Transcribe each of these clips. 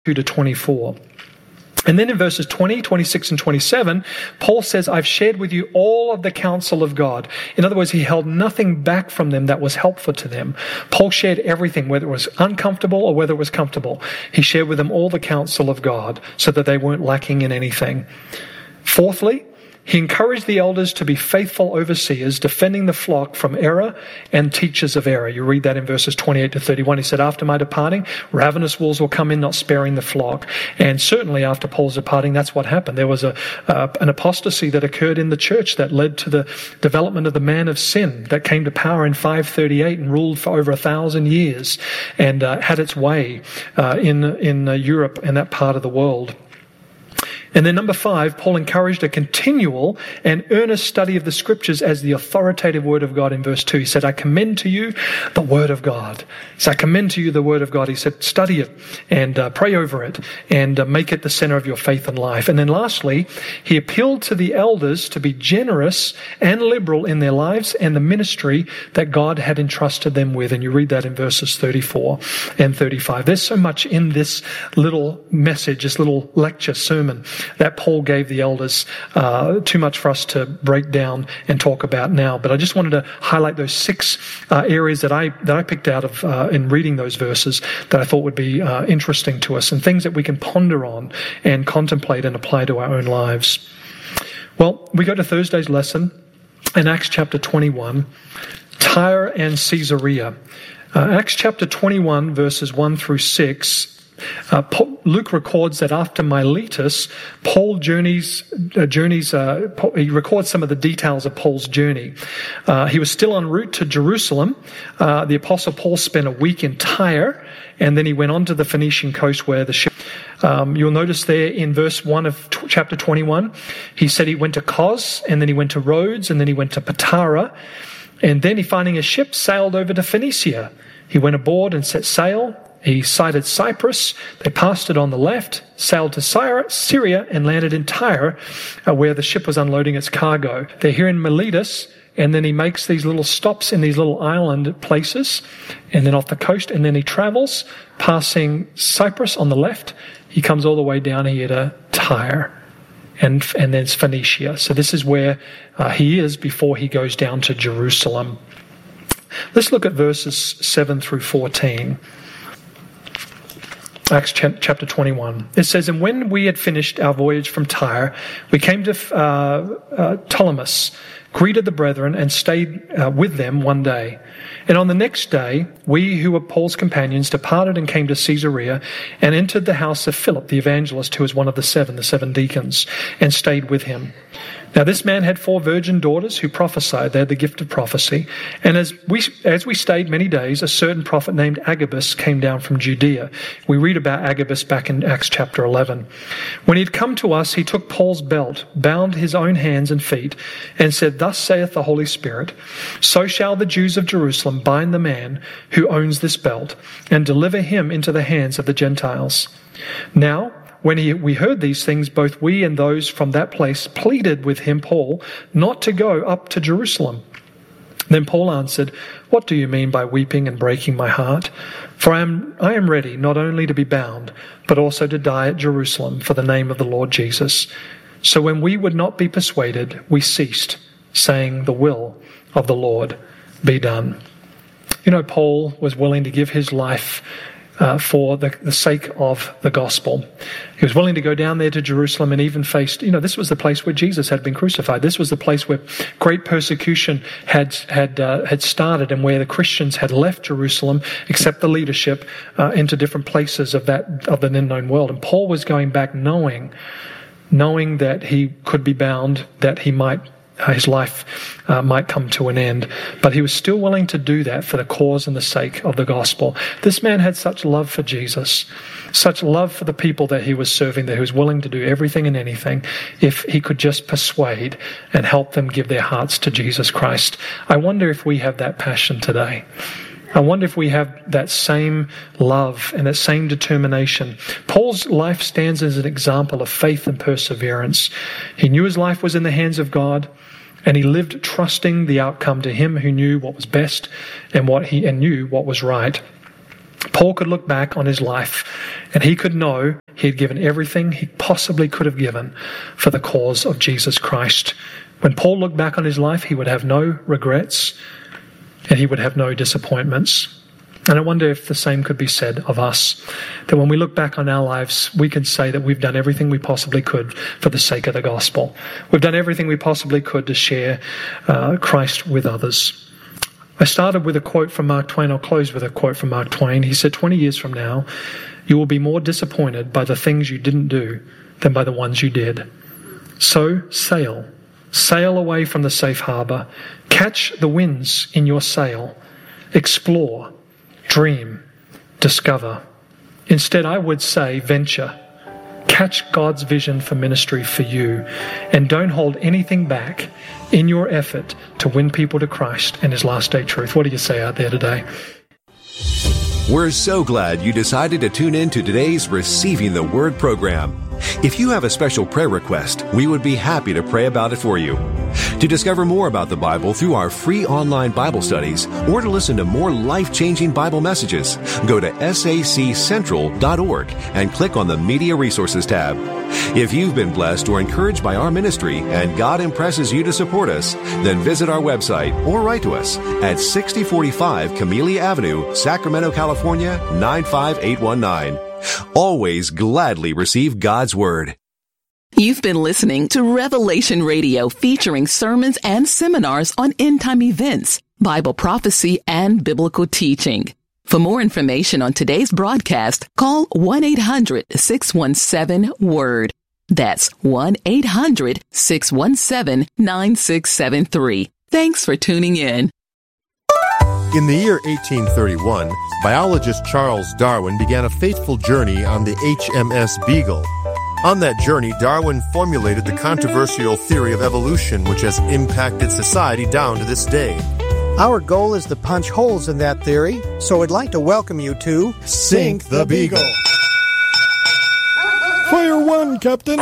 2 to 24. And then in verses 20, 26, and 27, Paul says, I've shared with you all of the counsel of God. In other words, he held nothing back from them that was helpful to them. Paul shared everything, whether it was uncomfortable or whether it was comfortable. He shared with them all the counsel of God so that they weren't lacking in anything. Fourthly, he encouraged the elders to be faithful overseers, defending the flock from error and teachers of error. You read that in verses 28 to 31. He said, after my departing, ravenous wolves will come in, not sparing the flock. And certainly after Paul's departing, that's what happened. There was an apostasy that occurred in the church that led to the development of the man of sin that came to power in 538 and ruled for over 1,000 years and had its way in Europe and that part of the world. And then number 5, Paul encouraged a continual and earnest study of the scriptures as the authoritative word of God in verse 2. He said, I commend to you the word of God. So I commend to you the word of God. He said, study it and pray over it and make it the center of your faith and life. And then lastly, he appealed to the elders to be generous and liberal in their lives and the ministry that God had entrusted them with. And you read that in verses 34 and 35. There's so much in this little message, this little lecture sermon that Paul gave the elders, too much for us to break down and talk about now. But I just wanted to highlight those 6 areas that I picked out of in reading those verses that I thought would be interesting to us and things that we can ponder on and contemplate and apply to our own lives. Well, we go to Thursday's lesson in Acts chapter 21, Tyre and Caesarea. Acts chapter 21, verses 1 through 6. Luke records that after Miletus, Paul he records some of the details of Paul's journey. He was still en route to Jerusalem. The Apostle Paul spent a week in Tyre, and then he went on to the Phoenician coast where the ship. You'll notice there in verse 1 of chapter 21, he said he went to Kos, and then he went to Rhodes, and then he went to Patara, and then he, finding a ship, sailed over to Phoenicia. He went aboard and set sail. He sighted Cyprus. They passed it on the left, sailed to Syria, and landed in Tyre, where the ship was unloading its cargo. They're here in Miletus, and then he makes these little stops in these little island places, and then off the coast, and then he travels, passing Cyprus on the left. He comes all the way down here to Tyre, and then it's Phoenicia. So this is where he is before he goes down to Jerusalem. Let's look at verses 7 through 14. Acts chapter 21. It says, and when we had finished our voyage from Tyre, we came to Ptolemais, greeted the brethren, and stayed with them one day. And on the next day, we who were Paul's companions departed and came to Caesarea and entered the house of Philip the evangelist, who was one of the seven deacons, and stayed with him. Now this man had 4 virgin daughters who prophesied. They had the gift of prophecy. And as we stayed many days, a certain prophet named Agabus came down from Judea. We read about Agabus back in Acts chapter 11. When he had come to us, he took Paul's belt, bound his own hands and feet, and said, thus saith the Holy Spirit, so shall the Jews of Jerusalem bind the man who owns this belt, and deliver him into the hands of the Gentiles. Now, when we heard these things, both we and those from that place pleaded with him, Paul, not to go up to Jerusalem. Then Paul answered, what do you mean by weeping and breaking my heart? For I am ready not only to be bound, but also to die at Jerusalem for the name of the Lord Jesus. So when we would not be persuaded, we ceased, saying, the will of the Lord be done. You know, Paul was willing to give his life for the sake of the gospel. He was willing to go down there to Jerusalem and even faced, this was the place where Jesus had been crucified. This was the place where great persecution had started and where the Christians had left Jerusalem, except the leadership, into different places of the unknown world. And Paul was going back knowing that he could be bound, that his life might come to an end. But he was still willing to do that for the cause and the sake of the gospel. This man had such love for Jesus, such love for the people that he was serving, that he was willing to do everything and anything if he could just persuade and help them give their hearts to Jesus Christ. I wonder if we have that passion today. I wonder if we have that same love and that same determination. Paul's life stands as an example of faith and perseverance. He knew his life was in the hands of God, and he lived trusting the outcome to him who knew what was best and knew what was right. Paul could look back on his life and he could know he had given everything he possibly could have given for the cause of Jesus Christ. When Paul looked back on his life, he would have no regrets and he would have no disappointments. And I wonder if the same could be said of us, that when we look back on our lives, we can say that we've done everything we possibly could for the sake of the gospel. We've done everything we possibly could to share Christ with others. I started with a quote from Mark Twain. I'll close with a quote from Mark Twain. He said, 20 years from now, you will be more disappointed by the things you didn't do than by the ones you did. So sail. Sail away from the safe harbor. Catch the winds in your sail. Explore. Dream, discover. Instead, I would say venture. Catch God's vision for ministry for you, and don't hold anything back in your effort to win people to Christ and His last day truth. What do you say out there today? We're so glad you decided to tune in to today's Receiving the Word program. If you have a special prayer request, we would be happy to pray about it for you. To discover more about the Bible through our free online Bible studies, or to listen to more life-changing Bible messages, go to saccentral.org and click on the Media Resources tab. If you've been blessed or encouraged by our ministry and God impresses you to support us, then visit our website or write to us at 6045 Camellia Avenue, Sacramento, California, 95819. Always gladly receive God's Word. You've been listening to Revelation Radio, featuring sermons and seminars on end-time events, Bible prophecy, and biblical teaching. For more information on today's broadcast, call 1-800-617-WORD. That's 1-800-617-9673. Thanks for tuning in. In the year 1831, biologist Charles Darwin began a faithful journey on the HMS Beagle. On that journey, Darwin formulated the controversial theory of evolution, which has impacted society down to this day. Our goal is to punch holes in that theory, so I'd like to welcome you to Sink the Beagle. Fire one, Captain!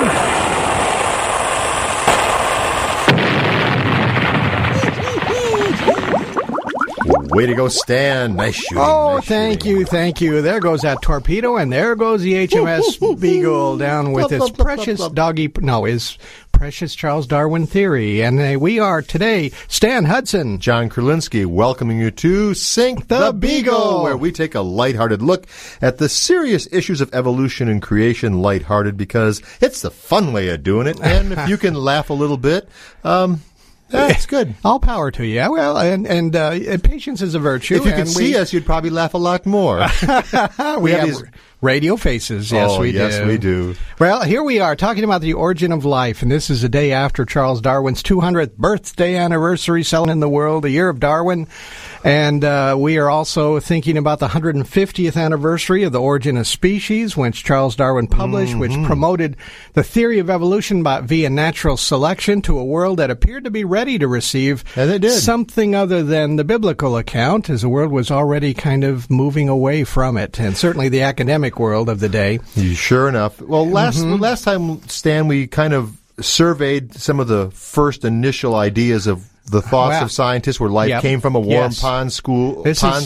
Way to go, Stan. Nice shooting. Oh, nice thank shooting. you, thank you. There goes that torpedo, and there goes the HMS Beagle down with its precious precious Charles Darwin theory. And we are today Stan Hudson, John Kurlinski, welcoming you to Sink the Beagle, where we take a lighthearted look at the serious issues of evolution and creation, lighthearted because it's the fun way of doing it. And if you can laugh a little bit, that's good. All power to you. Well, and patience is a virtue. If you could see us, you'd probably laugh a lot more. we have these radio faces. Yes, we do. Yes, we do. Well, here we are talking about the origin of life, and this is the day after Charles Darwin's 200th birthday anniversary, selling in the world, the year of Darwin. And we are also thinking about the 150th anniversary of The Origin of Species, which Charles Darwin published, which promoted the theory of evolution via natural selection to a world that appeared to be ready to receive something other than the biblical account, as the world was already kind of moving away from it, and certainly the academic world of the day. Sure enough. Well, last time, Stan, we kind of surveyed some of the first initial ideas of the thoughts of scientists where life came from a warm pond scum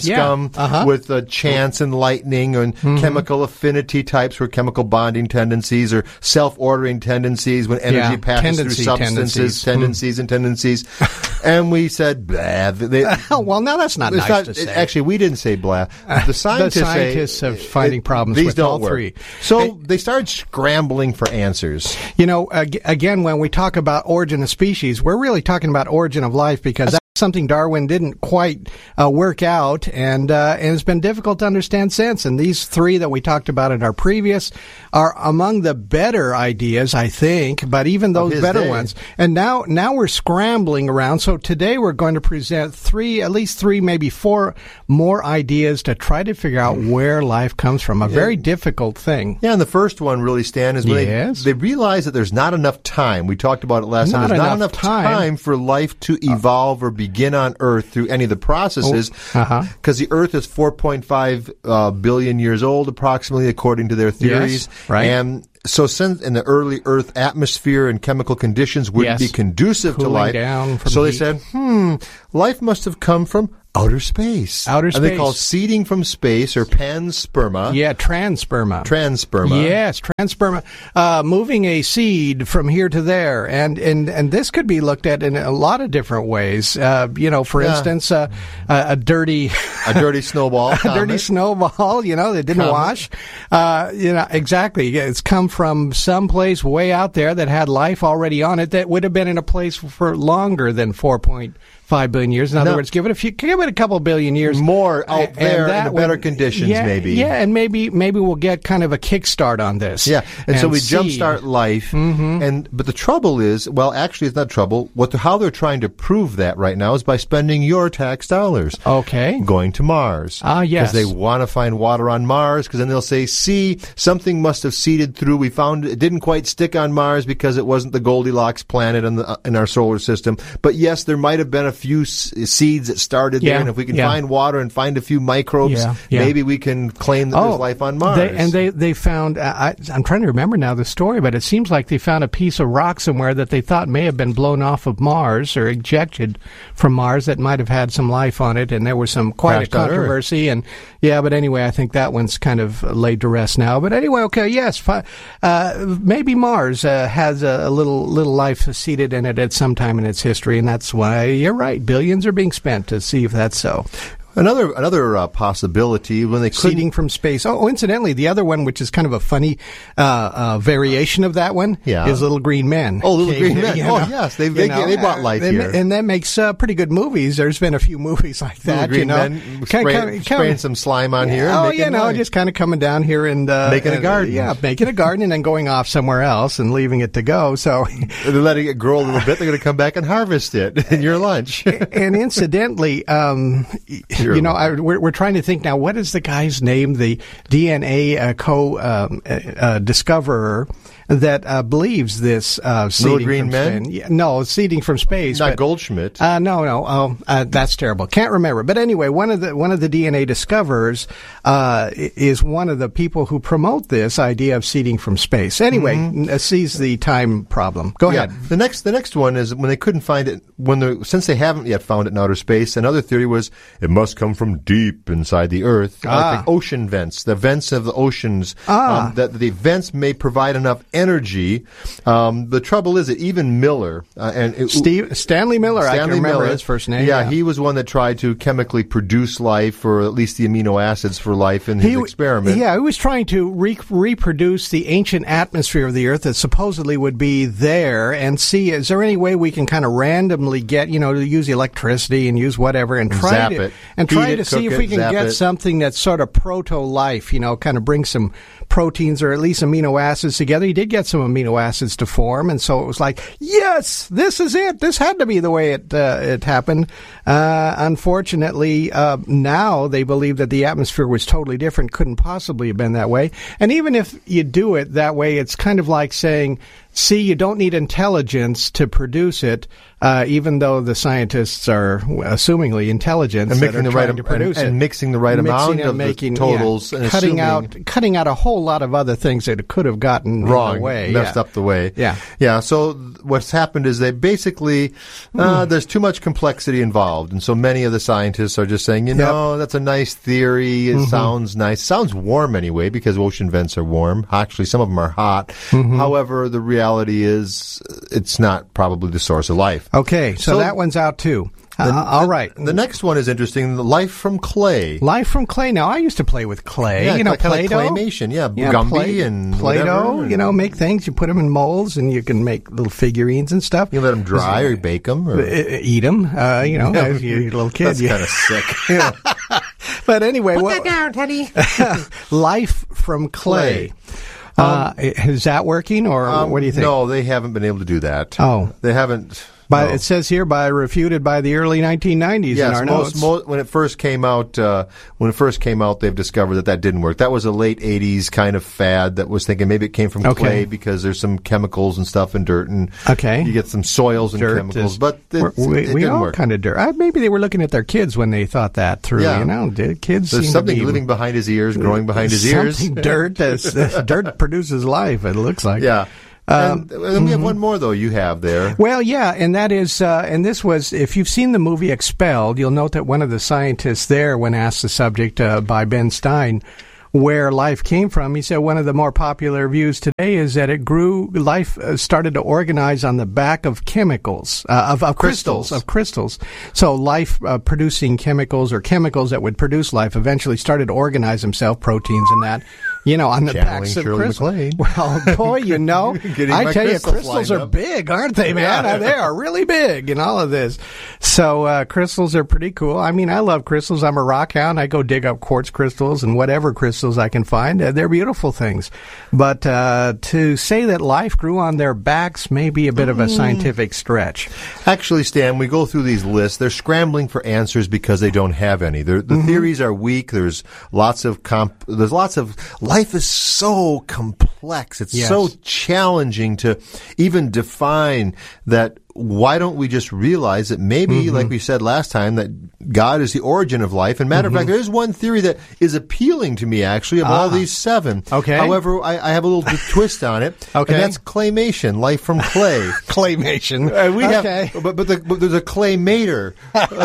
with chance and lightning and chemical affinity types for chemical bonding tendencies or self-ordering tendencies when energy passes through substances, tendencies. And we said, blah. Well, now that's not nice to say. Actually, we didn't say blah. The scientists are finding problems with all three. So they started scrambling for answers. You know, again, when we talk about origin of species, we're really talking about origin of life, because that's something Darwin didn't quite work out, and it's been difficult to understand since. And these three that we talked about in our previous are among the better ideas, I think, but even those better ones. And now we're scrambling around. So today we're going to present at least three, maybe four more ideas to try to figure out where life comes from. A very difficult thing. Yeah, and the first one really, Stan, is when they realize that there's not enough time. We talked about it last time. There's not enough time for life to evolve or begin on Earth through any of the processes, because the Earth is 4.5 billion years old, approximately, according to their theories. Yes, right. And so since in the early Earth atmosphere and chemical conditions wouldn't be conducive to life, down from so heat. they said, life must have come from Outer space. Outer space. And they call it seeding from space or pansperma. Yeah, transperma. Transperma. Yes, transperma. Moving a seed from here to there. And this could be looked at in a lot of different ways. For instance, a dirty... a dirty snowball. A dirty snowball, that didn't wash. Exactly. It's come from someplace way out there that had life already on it that would have been in a place for longer than 4.5 billion years. In other words, give it a couple billion years more out there in better conditions, maybe. Yeah, and maybe we'll get kind of a kickstart on this. Yeah, and so we jumpstart life. Mm-hmm. But the trouble is, well, actually, it's not trouble. How they're trying to prove that right now is by spending your tax dollars. Okay, going to Mars. Yes, because they want to find water on Mars. Because then they'll say, "See, something must have seeded through. We found it didn't quite stick on Mars because it wasn't the Goldilocks planet in our solar system. But yes, there might have been a few seeds that started there, and if we can find water and find a few microbes, maybe we can claim that there's life on Mars." They found, I'm trying to remember now the story, but it seems like they found a piece of rock somewhere that they thought may have been blown off of Mars or ejected from Mars that might have had some life on it, and there was quite a controversy. And but anyway, I think that one's kind of laid to rest now. But anyway, okay, yes, maybe Mars has a little life seeded in it at some time in its history, and that's why you're right. Billions are being spent to see if that's so. Another possibility when they seeding from space. Oh, incidentally, the other one, which is kind of a funny variation of that one, is Little Green Men. Oh, Little Green Men. Yes, they brought life here, and that makes pretty good movies. There's been a few movies like that. Little Green Men spraying some slime on here. Just kind of coming down here and making a garden. Yeah, making a garden and then going off somewhere else and leaving it to go. So they're letting it grow a little bit. They're going to come back and harvest it in your lunch. And incidentally, we're trying to think now, what is the guy's name, the DNA discoverer that believes this seeding Green Men? No, seeding from space. Not Goldschmidt. No. That's terrible. Can't remember. But anyway, one of the DNA discoverers is one of the people who promote this idea of seeding from space. Anyway, sees the time problem. Go ahead. The next one is when they couldn't find it, since they haven't yet found it in outer space. Another theory was it must come from deep inside the Earth, like the ocean vents, the vents of the oceans. That the vents may provide enough energy. The trouble is that even Miller Stanley Miller, I can remember his first name. Yeah, he was one that tried to chemically produce life, or at least the amino acids for life in his experiment. Yeah, he was trying to reproduce the ancient atmosphere of the Earth that supposedly would be there, and see, is there any way we can kind of randomly get, to use electricity and use whatever and try to see if we can get something that's sort of proto-life, kind of bring some proteins or at least amino acids together. He did get some amino acids to form, and so it was like, yes, this is it. This had to be the way it happened. Unfortunately, now they believe that the atmosphere was totally different, couldn't possibly have been that way. And even if you do it that way, it's kind of like saying, see, you don't need intelligence to produce it, even though the scientists are assumingly intelligent and mixing the right amount of the totals, and cutting out a whole lot of other things that it could have gotten wrong, in the way, messed up the way. Yeah. So what's happened is they basically there's too much complexity involved, and so many of the scientists are just saying, that's a nice theory. It sounds nice, sounds warm anyway, because ocean vents are warm. Actually, some of them are hot. However, the reality is it's not probably the source of life. Okay, so that one's out too. All right. The next one is interesting. Life from clay. Life from clay. Now, I used to play with clay. Yeah, Play-Doh. Like claymation. Yeah, Gumby and Play-Doh. Whatever. Make things. You put them in molds, and you can make little figurines and stuff. You let them dry or bake them, or eat them. As you're a little kid. That's kind of sick. But anyway, put that down, Teddy. Life from clay. Is that working, or what do you think? No, they haven't been able to do that. Oh, they haven't. It says here refuted by the early 1990s in our notes. When it first came out, they've discovered that didn't work. That was a late 80s kind of fad that was thinking maybe it came from clay because there's some chemicals and stuff in dirt, and you get some soils and dirt chemicals. But it we didn't all work. Kind of dirt. Maybe they were looking at their kids when they thought that through. Yeah. Kids. There's something living behind his ears, growing behind his ears. Something dirt. Dirt produces life. It looks like. Yeah. And we have one more, though, you have there. Well, yeah, and that is, and this was, if you've seen the movie Expelled, you'll note that one of the scientists there, when asked the subject by Ben Stein, where life came from, he said one of the more popular views today is that life started to organize on the back of chemicals, of crystals. So life producing chemicals, or chemicals that would produce life, eventually started to organize themselves, proteins and that, on the backs of crystals. Well, boy, I tell you, crystals are big, aren't they, man? Yeah. They are really big in all of this. So crystals are pretty cool. I mean, I love crystals. I'm a rock hound. I go dig up quartz crystals and whatever crystals I can find. They're beautiful things. But to say that life grew on their backs may be a bit of a scientific stretch. Actually, Stan, we go through these lists. They're scrambling for answers because they don't have any. The theories are weak. There's lots of life is so complex. It's so challenging to even define that. Why don't we just realize that maybe, like we said last time, that God is the origin of life? And matter of fact, there is one theory that is appealing to me, actually, of all these 7. Okay. However, I have a little twist on it. Okay. And that's claymation, life from clay. Claymation. But there's a claymator.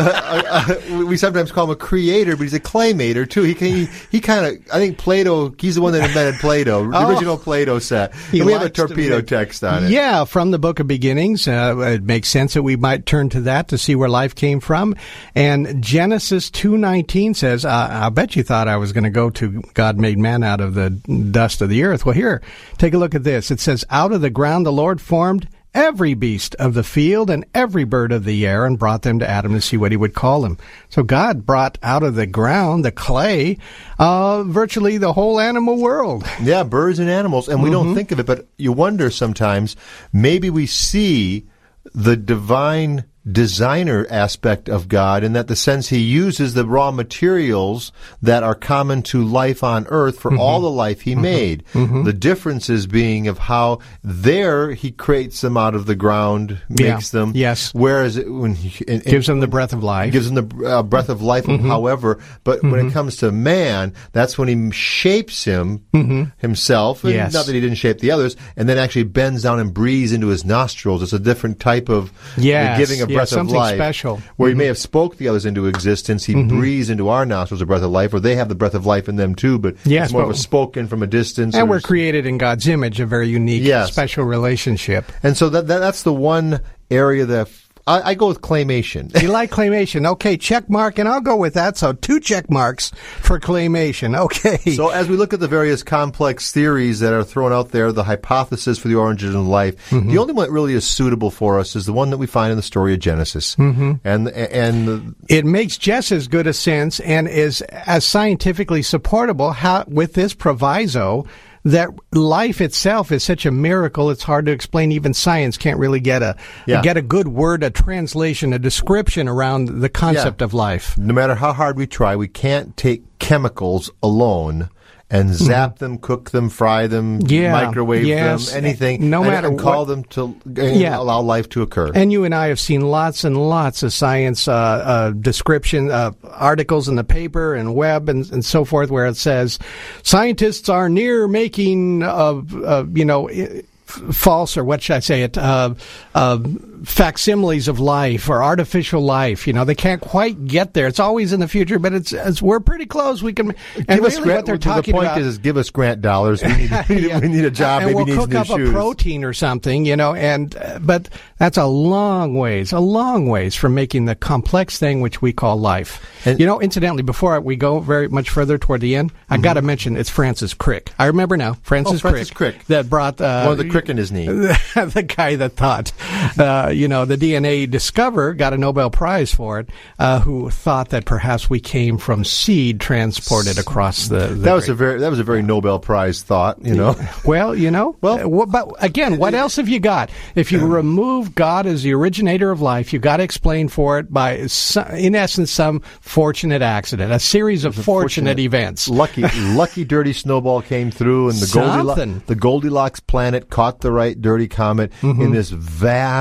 We sometimes call him a creator, but he's a claymator, too. He kind of, I think Plato, he's the one that invented Plato, the original Plato set. And we have a torpedo text on it. Yeah, from the Book of Beginnings. It makes sense that we might turn to that to see where life came from. And Genesis 2:19 says, I bet you thought I was going to go to God made man out of the dust of the earth. Well, here, take a look at this. It says, out of the ground the Lord formed every beast of the field and every bird of the air and brought them to Adam to see what he would call them. So God brought out of the ground, the clay, virtually the whole animal world. Yeah, birds and animals. And we don't think of it, but you wonder sometimes, maybe we see the divine designer aspect of God, in that the sense he uses the raw materials that are common to life on earth for all the life he made. The differences being of how there he creates them out of the ground, makes them. Yes. Whereas when gives them the breath of life. Gives them the breath of life, however. But when it comes to man, that's when he shapes him himself. And not that he didn't shape the others, and then actually bends down and breathes into his nostrils. It's a different type of giving a breath of life, special. Where he may have spoke the others into existence, he breathes into our nostrils a breath of life, or they have the breath of life in them too, but it's more of a spoken from a distance. And we're created in God's image, a very unique, special relationship. And so that's the one area that I go with claymation. You like claymation. Okay, check mark, and I'll go with that. So 2 check marks for claymation. Okay. So as we look at the various complex theories that are thrown out there, the hypothesis for the origin of life, the only one that really is suitable for us is the one that we find in the story of Genesis. And it makes just as good a sense and is as scientifically supportable with this proviso that life itself is such a miracle, it's hard to explain. Even science can't really get a good word, a translation, a description around the concept of life. No matter how hard we try, we can't take chemicals alone and zap them, cook them, fry them, microwave them, anything, no matter and call them to allow life to occur. And you and I have seen lots and lots of science description articles in the paper and web and so forth, where it says scientists are near making false, or what should I say it, facsimiles of life or artificial life. They can't quite get there. It's always in the future, but it's we're pretty close. We can. And really what they're talking about. The point is give us grant dollars. We need a job. And maybe we'll cook up a protein or something, but that's a long ways from making the complex thing which we call life. And, incidentally, before we go very much further toward the end, I got to mention it's Francis Crick. I remember now, Francis Crick that brought one of the crick in his knee. The guy that thought, the DNA discoverer got a Nobel Prize for it, who thought that perhaps we came from seed transported across the that was a very Nobel Prize thought, Well, but again, what else have you got? If you remove God as the originator of life, you've got to explain for it by, in essence, some fortunate accident, a series of fortunate events. Lucky dirty snowball came through, and the Goldilocks planet caught the right dirty comet in this vast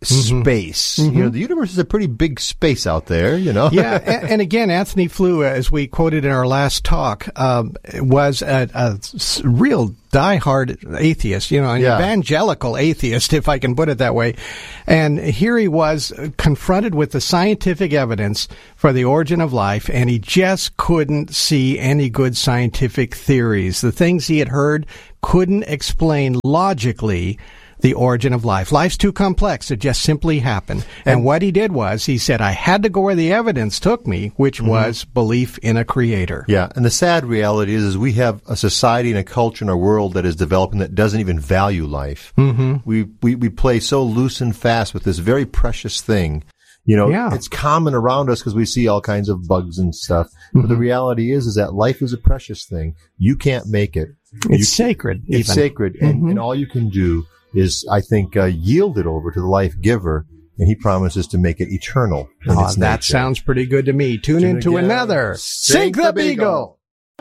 space. The universe is a pretty big space out there, Yeah, and again, Anthony Flew, as we quoted in our last talk, was a real diehard atheist, an evangelical atheist, if I can put it that way. And here he was confronted with the scientific evidence for the origin of life, and he just couldn't see any good scientific theories. The things he had heard couldn't explain logically the origin of life. Life's too complex. It just simply happened. And what he did was, he said, I had to go where the evidence took me, which was belief in a creator. Yeah, and the sad reality is we have a society and a culture and a world that is developing that doesn't even value life. We play so loose and fast with this very precious thing. It's common around us because we see all kinds of bugs and stuff. But the reality is that life is a precious thing. You can't make it. It's sacred. It's sacred. And all you can do is, I think, yield it over to the life giver, and he promises to make it eternal. That sounds pretty good to me. Tune into another Sink the Beagle.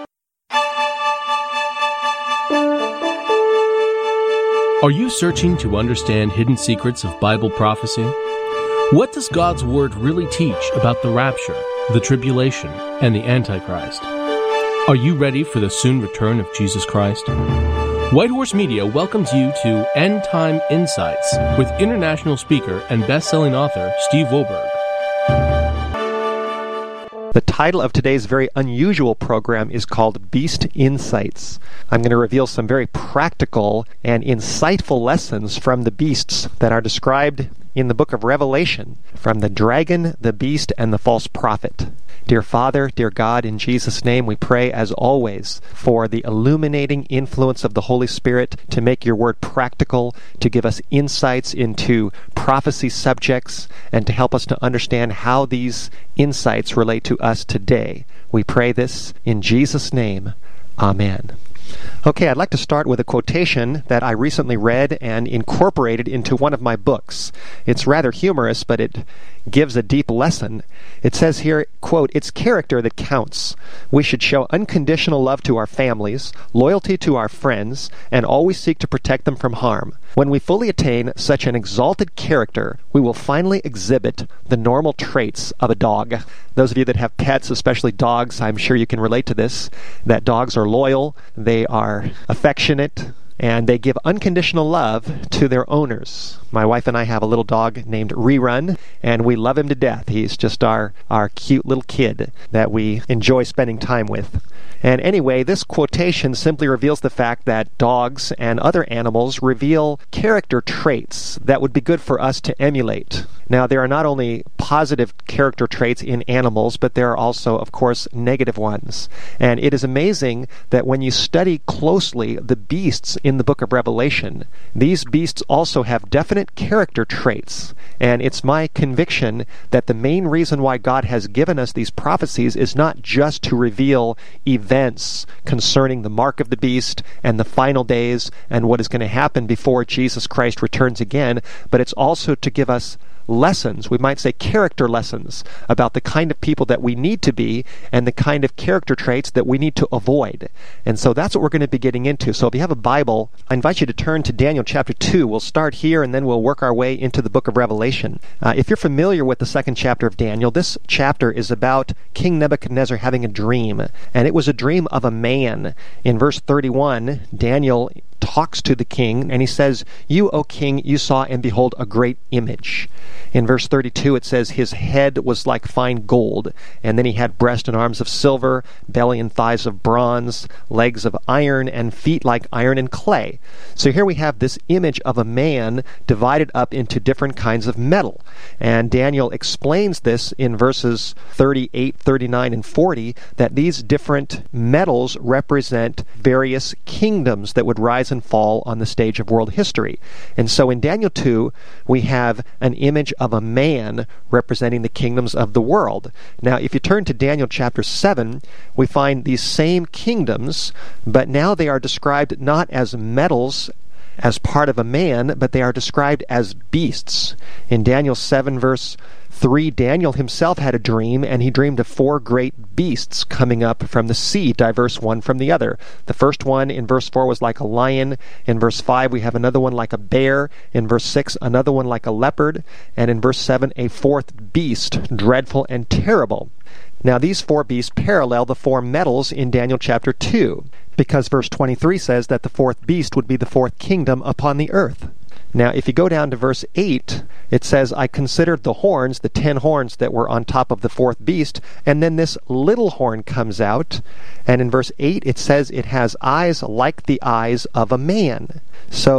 Are you searching to understand hidden secrets of Bible prophecy? What does God's Word really teach about the rapture, the tribulation, and the Antichrist? Are you ready for the soon return of Jesus Christ? White Horse Media welcomes you to End Time Insights with international speaker and best-selling author Steve Wohlberg. The title of today's very unusual program is called Beast Insights. I'm going to reveal some very practical and insightful lessons from the beasts that are described in the book of Revelation, from the dragon, the beast, and the false prophet. Dear Father, dear God, in Jesus' name we pray, as always, for the illuminating influence of the Holy Spirit to make your word practical, to give us insights into prophecy subjects, and to help us to understand how these insights relate to us today. We pray this in Jesus' name. Amen. Okay, I'd like to start with a quotation that I recently read and incorporated into one of my books. It's rather humorous, but it gives a deep lesson. It says here, quote, "It's character that counts. We should show unconditional love to our families, loyalty to our friends, and always seek to protect them from harm. When we fully attain such an exalted character, we will finally exhibit the normal traits of a dog." Those of you that have pets, especially dogs, I'm sure you can relate to this, that dogs are loyal, they are affectionate, and they give unconditional love to their owners. My wife and I have a little dog named Rerun, and we love him to death. He's just our cute little kid that we enjoy spending time with. And anyway, this quotation simply reveals the fact that dogs and other animals reveal character traits that would be good for us to emulate. Now, there are not only positive character traits in animals, but there are also, of course, negative ones. And it is amazing that when you study closely the beasts in the book of Revelation, these beasts also have definite character traits. And it's my conviction that the main reason why God has given us these prophecies is not just to reveal events concerning the mark of the beast and the final days and what is going to happen before Jesus Christ returns again, but it's also to give us lessons, we might say character lessons, about the kind of people that we need to be and the kind of character traits that we need to avoid. And so that's what we're going to be getting into. So if you have a Bible, I invite you to turn to Daniel chapter 2. We'll start here and then we'll work our way into the book of Revelation. If you're familiar with the second chapter of Daniel, this chapter is about King Nebuchadnezzar having a dream. And it was a dream of a man. In verse 31, Daniel talks to the king, and he says, "You, O king, you saw and behold a great image." In verse 32, it says, "His head was like fine gold, and then he had breast and arms of silver, belly and thighs of bronze, legs of iron, and feet like iron and clay." So here we have this image of a man divided up into different kinds of metal. And Daniel explains this in verses 38, 39, and 40, that these different metals represent various kingdoms that would rise and fall on the stage of world history. And so in Daniel 2, we have an image of a man representing the kingdoms of the world. Now, if you turn to Daniel chapter 7, we find these same kingdoms, but now they are described not as metals as part of a man, but they are described as beasts. In Daniel 7, verse 3, Daniel himself had a dream, and he dreamed of 4 great beasts coming up from the sea, diverse one from the other. The first one in verse 4 was like a lion. In verse 5, we have another one like a bear. In verse 6, another one like a leopard. And in verse 7, a 4th beast, dreadful and terrible. Now, these 4 beasts parallel the 4 metals in Daniel chapter 2, because verse 23 says that the 4th beast would be the 4th kingdom upon the earth. Now, if you go down to verse 8, it says, I considered the horns, the 10 horns that were on top of the 4th beast, and then this little horn comes out, and in verse 8 it says it has eyes like the eyes of a man. So